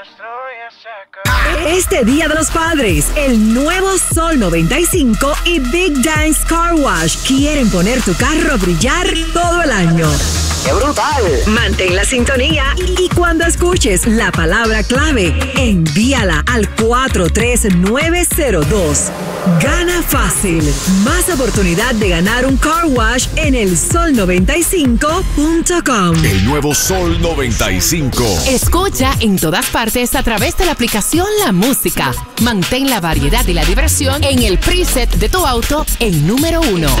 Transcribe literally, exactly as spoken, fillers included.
Este Día de los Padres, el nuevo Sol noventa y cinco y Big Dance Car Wash quieren poner tu carro a brillar todo el año. ¡Qué brutal! Mantén la sintonía y cuando escuches la palabra clave, envíala al cuatro tres nueve cero dos. Gana fácil. Más oportunidad de ganar un car wash en el sol noventa y cinco punto com. El nuevo Sol noventa y cinco. Escucha en todas partes a través de la aplicación La Música. Mantén la variedad y la diversión en el preset de tu auto en número uno.